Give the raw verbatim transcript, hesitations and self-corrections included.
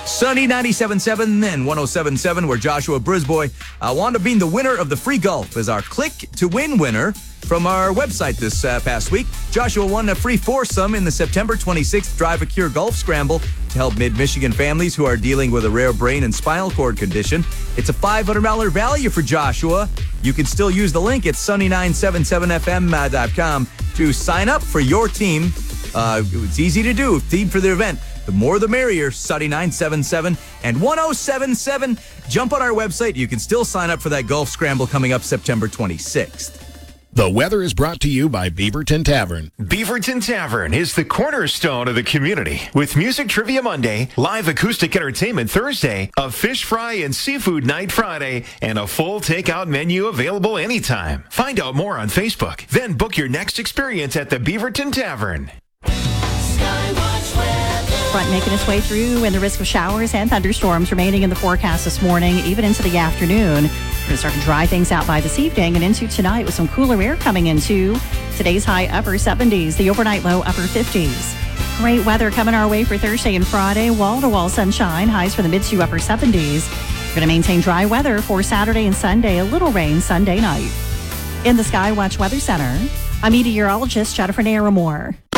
Sunny ninety-seven point seven and one oh seven point seven, where Joshua Brisboy uh, wound up being the winner of the free golf as our Click to Win winner from our website this uh, past week. Joshua won a free foursome in the September twenty-sixth Drive a Cure Golf Scramble to help mid-Michigan families who are dealing with a rare brain and spinal cord condition. It's a five hundred dollars value for Joshua. You can still use the link at sunny nine seven seven f m dot com to sign up for your team. Uh, it's easy to do. Theme for the event. The more the merrier. Sunny nine seven seven and one oh seven seven. Jump on our website. You can still sign up for that golf scramble coming up September twenty-sixth. The weather is brought to you by Beaverton Tavern. Beaverton Tavern is the cornerstone of the community. With Music Trivia Monday, live acoustic entertainment Thursday, a fish fry and seafood night Friday, and a full takeout menu available anytime. Find out more on Facebook. Then book your next experience at the Beaverton Tavern. Front making its way through, and the risk of showers and thunderstorms remaining in the forecast this morning, even into the afternoon. We're going to start to dry things out by this evening and into tonight with some cooler air coming into today's high upper seventies, the overnight low upper fifties. Great weather coming our way for Thursday and Friday. Wall-to-wall sunshine, highs for the mid to upper seventies. We're going to maintain dry weather for Saturday and Sunday, a little rain Sunday night. In the Skywatch Weather Center, I'm meteorologist Jennifer Naramore.